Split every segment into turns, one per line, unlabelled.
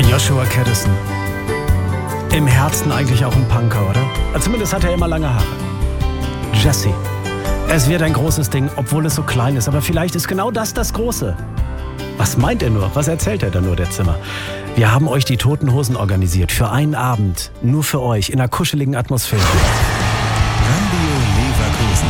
Joshua Caddison. Im Herzen eigentlich auch ein Punker, oder? Zumindest hat er immer lange Haare. Jesse. Es wird ein großes Ding, obwohl es so klein ist. Aber vielleicht ist genau das Große. Was meint er nur? Was erzählt er da nur, der Zimmer? Wir haben euch die Toten Hosen organisiert. Für einen Abend. Nur für euch. In einer kuscheligen Atmosphäre.
Radio Leverkusen.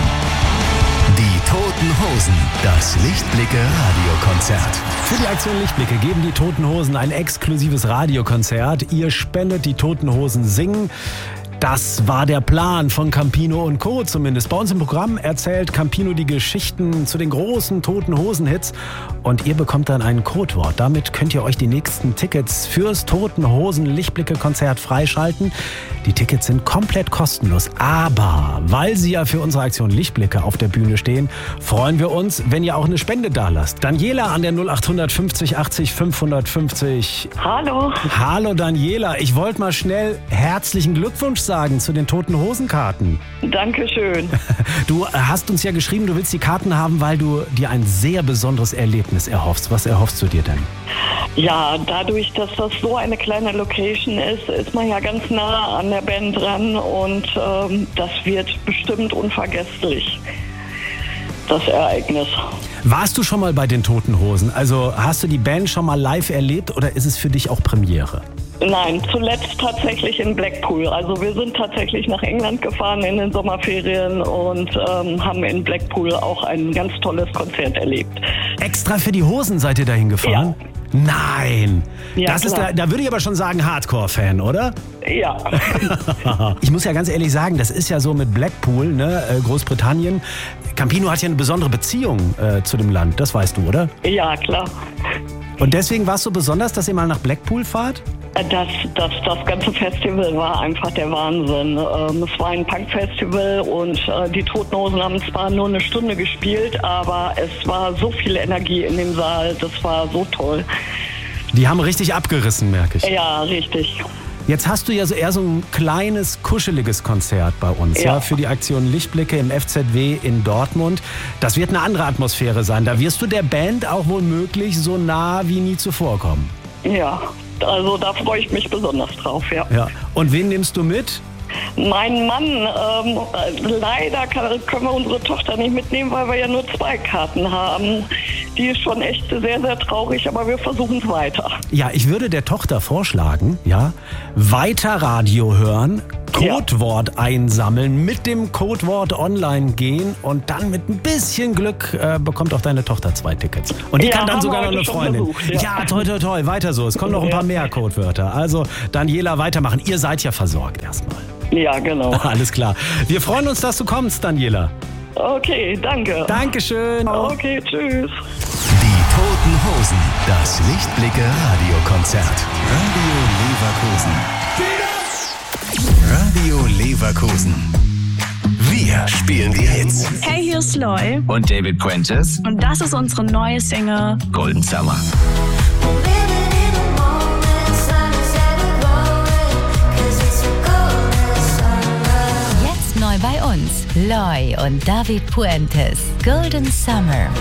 Die Toten Hosen. Das Lichtblicke-Radiokonzert.
Für die Aktion Lichtblicke geben die Toten Hosen ein exklusives Radiokonzert. Ihr spendet, die Toten Hosen singen. Das war der Plan von Campino und Co. zumindest. Bei uns im Programm erzählt Campino die Geschichten zu den großen Toten Hosen-Hits und ihr bekommt dann ein Codewort. Damit könnt ihr euch die nächsten Tickets fürs Toten Hosen Lichtblicke-Konzert freischalten. Die Tickets sind komplett kostenlos, aber weil sie ja für unsere Aktion Lichtblicke auf der Bühne stehen, freuen wir uns, wenn ihr auch eine Spende dalasst. Daniela an der 0850 80 550.
Hallo.
Hallo Daniela, ich wollte mal schnell herzlichen Glückwunsch sagen zu den Toten Hosen-Karten.
Dankeschön.
Du hast uns ja geschrieben, du willst die Karten haben, weil du dir ein sehr besonderes Erlebnis erhoffst. Was erhoffst du dir denn?
Ja, dadurch, dass das so eine kleine Location ist man ja ganz nah an der Band dran und das wird bestimmt unvergesslich, das Ereignis.
Warst du schon mal bei den Toten Hosen? Also hast du die Band schon mal live erlebt oder ist es für dich auch Premiere?
Nein, zuletzt tatsächlich in Blackpool. Also wir sind tatsächlich nach England gefahren in den Sommerferien und haben in Blackpool auch ein ganz tolles Konzert erlebt.
Extra für die Hosen seid ihr dahin gefahren?
Ja.
Nein!
Ja,
das ist
klar.
da würde ich aber schon sagen Hardcore-Fan, oder?
Ja.
Ich muss ja ganz ehrlich sagen, das ist ja so mit Blackpool, ne, Großbritannien. Campino hat ja eine besondere Beziehung zu dem Land, das weißt du, oder?
Ja, klar.
Und deswegen war es so besonders, dass ihr mal nach Blackpool fahrt?
Das ganze Festival war einfach der Wahnsinn. Es war ein Punk-Festival und die Toten Hosen haben zwar nur eine Stunde gespielt, aber es war so viel Energie in dem Saal, das war so toll.
Die haben richtig abgerissen, merke ich.
Ja, richtig.
Jetzt hast du ja so eher so ein kleines, kuscheliges Konzert bei uns, ja, für die Aktion Lichtblicke im FZW in Dortmund. Das wird eine andere Atmosphäre sein. Da wirst du der Band auch womöglich so nah wie nie zuvor kommen.
Ja, also da freue ich mich besonders drauf, ja.
Und wen nimmst du mit?
Mein Mann, leider können wir unsere Tochter nicht mitnehmen, weil wir ja nur 2 Karten haben. Die ist schon echt sehr, sehr traurig, aber wir versuchen es weiter.
Ja, ich würde der Tochter vorschlagen, weiter Radio hören, Codewort einsammeln, mit dem Codewort online gehen und dann mit ein bisschen Glück bekommt auch deine Tochter 2 Tickets. Und die kann dann sogar noch eine Freundin. Ja, toi, toi, toi, weiter so. Es kommen noch ein paar mehr Codewörter. Also, Daniela, weitermachen. Ihr seid ja versorgt erstmal.
Ja, genau.
Alles klar. Wir freuen uns, dass du kommst, Daniela.
Okay, danke.
Dankeschön.
Okay, tschüss.
Die Toten Hosen. Das Lichtblicke-Radiokonzert. Radio Leverkusen. Radio Leverkusen. Wir spielen die Hits.
Hey, hier ist Loy.
Und David Puentes.
Und das ist unsere neue Single
Golden Summer.
Jetzt neu bei uns. Loy und David Puentes. Golden Summer.